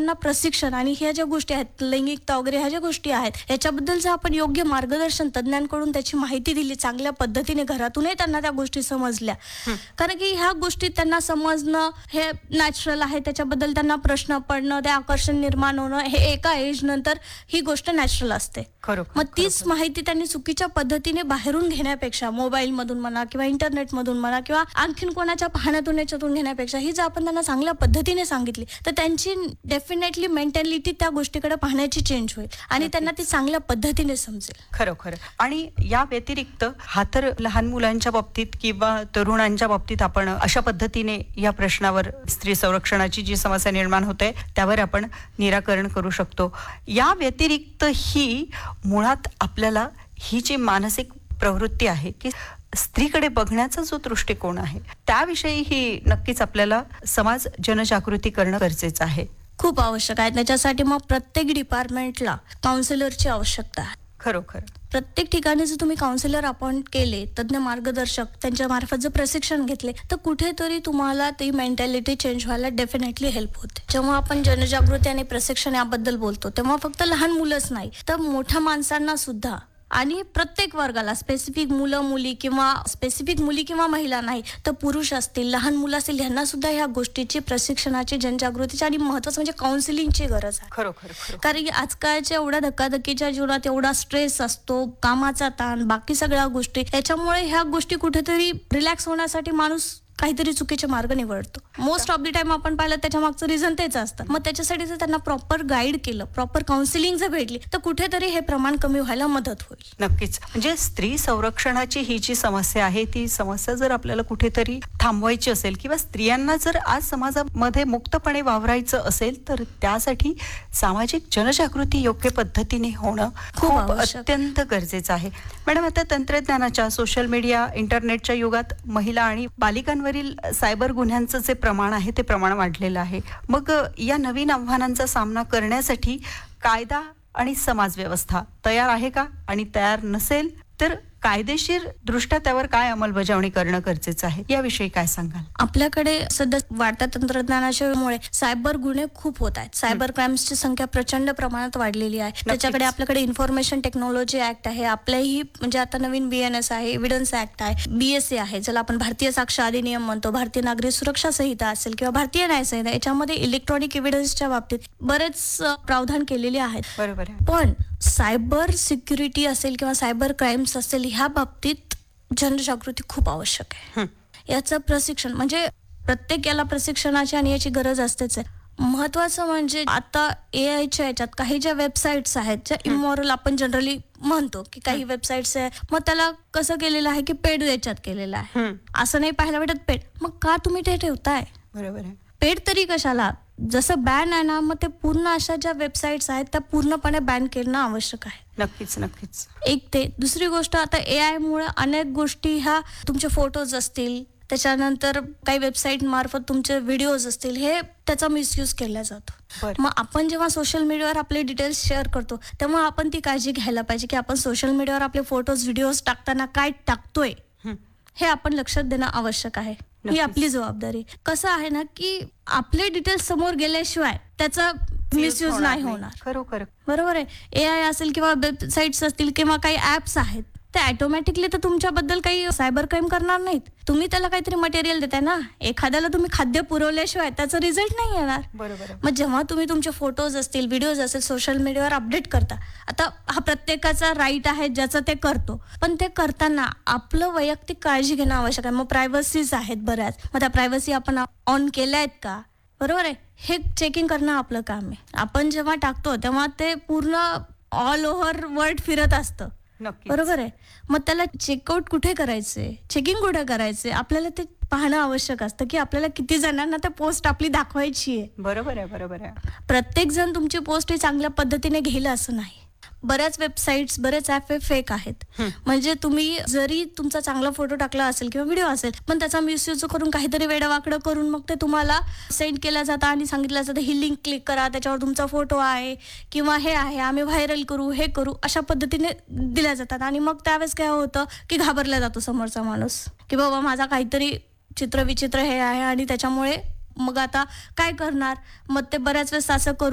त्यांना प्रशिक्षण आणि ह्या ज्या गोष्टी आहेत, लैंगिकता वगैरे ह्या ज्या गोष्टी आहेत याच्याबद्दल जर आपण योग्य मार्गदर्शन तज्ञांकडून त्याची माहिती दिली चांगल्या पद्धतीने, घरातूनही त्यांना त्या गोष्टी समजल्या, कारण की ह्या गोष्टी त्यांना समजणं हे नॅचरल आहे, त्याच्याबद्दल त्यांना प्रश्न पडणं, ते आकर्षण निर्माण होणं हे एका एज नंतर ही गोष्ट नॅचरल असते. मग तीच माहिती त्यांनी चुकीच्या पद्धतीने बाहेरून घेण्यापेक्षा, मोबाईल मधून म्हणा किंवा इंटरनेट मधून म्हणा किंवा आणखीन कोणाच्या पाहण्यातून याच्यातून घेण्यापेक्षा, ही जर आपण त्यांना चांगल्या पद्धतीने सांगितली तर त्यांची डेफिनेटली मेंटॅलिटी त्या गोष्टीकडे पाहण्याची चेंज होईल आणि त्यांना ती चांगल्या पद्धतीने समजेल. खरोखर. आणि या व्यतिरिक्त हा तर लहान मुलांच्या बाबतीत किंवा तरुणांच्या बाबतीत आपण अशा पद्धतीने या प्रश्नावर, स्त्री संरक्षणाची जी समस्या निर्माण होते त्यावर आपण निराकरण करू शकतो. या व्यतिरिक्त ही मुळात आपल्याला ही जी मानसिक प्रवृत्ती आहे की स्त्रीकडे बघण्याचा जो दृष्टिकोन आहे त्याविषयीही नक्कीच आपल्याला समाज जनजागृती करणं गरजेचं आहे, खूप आवश्यक आहे. त्याच्यासाठी मग प्रत्येक डिपार्टमेंटला काउन्सिलरची आवश्यकता आहे. खरोखर. प्रत्येक ठिकाणी जर तुम्ही काउन्सिलर अपॉइंट केले, तज्ञ मार्गदर्शक त्यांच्या मार्फत जर प्रशिक्षण घेतले तर कुठेतरी तुम्हाला ती मेंटॅलिटी चेंज व्हायला डेफिनेटली हेल्प होते. जेव्हा आपण जनजागृती आणि प्रशिक्षण याबद्दल बोलतो तेव्हा फक्त लहान मुलंच नाही तर मोठ्या माणसांना सुद्धा आणि प्रत्येक वर्गाला, स्पेसिफिक मुलं मुली किंवा स्पेसिफिक मुली किंवा महिला नाही तर पुरुष असतील, लहान मुलं असतील, यांना सुद्धा ह्या गोष्टीची, प्रशिक्षणाची, जनजागृतीची आणि महत्त्वाचं म्हणजे काउन्सिलिंगची गरज आहे. खरोखर. कारण की आजकालच्या एवढ्या धक्काधक्कीच्या जीवनात एवढा स्ट्रेस असतो, कामाचा ताण, बाकी सगळ्या गोष्टी, याच्यामुळे ह्या गोष्टी कुठेतरी रिलॅक्स होण्यासाठी माणूस काहीतरी चुकीचे मार्ग निवडतो. मोस्ट ऑफ द टाइम आपण पाहिलं त्याच्या मागचं रिझन तेच असतं. मग त्याच्यासाठी जर त्यांना प्रॉपर गाईड केलं, प्रॉपर काउन्सिलिंग जर भेटली तर कुठेतरी हे प्रमाण कमी व्हायला मदत होईल. नक्कीच. म्हणजे स्त्री संरक्षणाची ही जी समस्या आहे ती समस्या जर आपल्याला कुठेतरी थांबवायची असेल किंवा स्त्रियांना जर आज समाजामध्ये मुक्तपणे वावरायचं असेल तर त्यासाठी सामाजिक जनजागृती योग्य पद्धतीने होणं खूप अत्यंत गरजेचं आहे. मॅडम, आता तंत्रज्ञानाच्या, सोशल मीडिया, इंटरनेटच्या युगात महिला आणि बालिकांवरील सायबर गुन्ह्यांचं जे प्रमाण आहे ते प्रमाण वाढलेलं आहे. मग या नवीन आव्हानांचा सामना करण्यासाठी कायदा आणि समाज व्यवस्था तयार आहे का? आणि तयार नसेल तर कायदेशीर दृष्ट्या त्यावर काय अंमलबजावणी करणं गरजेचं आहे, याविषयी काय सांगाल? आपल्याकडे सध्या वाढत्या तंत्रज्ञानाच्यामुळे सायबर गुन्हे खूप होत आहेत. सायबर क्राईम्सची संख्या प्रचंड प्रमाणात वाढलेली आहे. त्याच्याकडे आपल्याकडे इन्फॉर्मेशन टेक्नॉलॉजी ऍक्ट आहे, आपल्याही म्हणजे आता नवीन BNS आहे, एव्हिडन्स ऍक्ट आहे, BSA आहे, ज्याला आपण भारतीय साक्ष अधिनियम म्हणतो, भारतीय नागरिक सुरक्षा संहिता असेल किंवा भारतीय न्याय संहिता, याच्यामध्ये इलेक्ट्रॉनिक एव्हिडन्सच्या बाबतीत बरेच प्रावधान केलेले आहेत. बरोबर आहे. पण सायबर सिक्युरिटी असेल किंवा सायबर क्राईम्स असेल, ह्या बाबतीत जनजागृती खूप आवश्यक आहे. याचं प्रशिक्षण म्हणजे प्रत्येक याला प्रशिक्षणाची आणि याची गरज असतेच आहे. महत्वाचं म्हणजे आता AIच्या याच्यात काही ज्या वेबसाईट्स आहेत ज्या इमॉरल आपण जनरली म्हणतो की काही वेबसाईट्स आहे, मग त्याला कसं केलेलं आहे की पेड याच्यात केलेलं आहे, असं नाही पाहायला भेटत पेड. मग का तुम्ही ते ठेवताय? बरोबर आहे. पेड तरी कशाला? जसं बॅन आहे ना, मग ते पूर्ण अशा ज्या वेबसाईट्स आहेत त्या पूर्णपणे बॅन करणं आवश्यक आहे. नक्कीच. एक ते दुसरी गोष्ट, आता AI मुळे अनेक गोष्टी, ह्या तुमचे फोटोज असतील, त्याच्यानंतर काही वेबसाईट मार्फत तुमचे व्हिडिओज असतील, हे त्याचा मिसयूज केला जातो. मग आपण जेव्हा सोशल मीडियावर आपले डिटेल्स शेअर करतो तेव्हा आपण ती काळजी घ्यायला पाहिजे की आपण सोशल मीडियावर आपले फोटोज, व्हिडिओज टाकताना काय टाकतोय हे आपण लक्षात देणं आवश्यक आहे. ही आपली जबाबदारी. कसं आहे ना की आपले डिटेल्स समोर गेल्याशिवाय त्याचा मिसयूज नाही होणार. खरोखर. बरोबर आहे. AI असेल किंवा वेबसाईट्स असतील किंवा काही ऍप्स आहेत, ते ऑटोमॅटिकली तर तुमच्याबद्दल काही सायबर क्राईम करणार नाहीत. तुम्ही त्याला काहीतरी मटेरियल देताय ना, एखाद्याला तुम्ही खाद्य पुरवल्याशिवाय त्याचा रिझल्ट नाही येणार. बरोबर. मग जेव्हा तुम्ही तुमचे फोटोज असतील, व्हिडिओज असेल सोशल मीडियावर अपडेट करता, आता हा प्रत्येकाचा राईट आहे ज्याचा ते करतो, पण ते करताना आपलं वैयक्तिक काळजी घेणं आवश्यक आहे. मग प्रायव्हसीज आहेत बऱ्याच, मग त्या प्रायव्हसी आपण ऑन केल्या आहेत का? बरोबर आहे. हे चेकिंग करणं आपलं काम आहे. आपण जेव्हा टाकतो तेव्हा ते पूर्ण ऑल ओव्हर वर्ल्ड फिरत असतं. बरोबर आहे. मग त्याला चेकआउट कुठे करायचे, चेकिंग कुठे करायचे, आपल्याला ते पाहणं आवश्यक असतं की आपल्याला किती जणांना त्या पोस्ट आपली दाखवायची आहे. बरोबर आहे. प्रत्येक जण तुमची पोस्ट ही चांगल्या पद्धतीने घेईल असं नाही. बऱ्याच वेबसाईट्स, बरेच ऍप फेक आहेत. म्हणजे तुम्ही जरी तुमचा चांगला फोटो टाकला असेल किंवा व्हिडिओ असेल, पण त्याचा मिसयूज करून काहीतरी वेडवाकडं करून मग ते तुम्हाला सेंड केलं जातं आणि सांगितलं जातं ही लिंक क्लिक करा, त्याच्यावर तुमचा फोटो आहे किंवा हे आहे, आम्ही व्हायरल करू, हे करू, अशा पद्धतीने दिल्या जातात. आणि मग त्यावेळेस काय होतं की घाबरला जातो समोरचा माणूस की बाबा माझा काहीतरी चित्र विचित्र हे आहे आणि त्याच्यामुळे मग आता काय करणार. मग ते बऱ्याच वेळेस असं करून